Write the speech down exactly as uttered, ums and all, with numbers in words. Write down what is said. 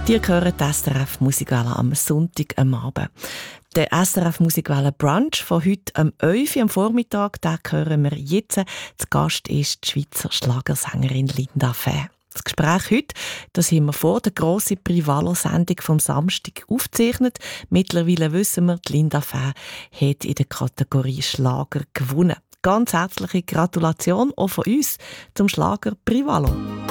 Die hören die S R F Musikwelle am Sonntag am Abend. Der S R F Musikwelle Brunch von heute am elf Uhr am Vormittag, den hören wir jetzt. Zu Gast ist die Schweizer Schlagersängerin Linda Fäh. Das Gespräch heute, das haben wir vor der grossen Privalo-Sendung vom Samstag aufgezeichnet. Mittlerweile wissen wir, die Linda Fäh hat in der Kategorie Schlager gewonnen. Ganz herzliche Gratulation auch von uns zum Schlager Privalo.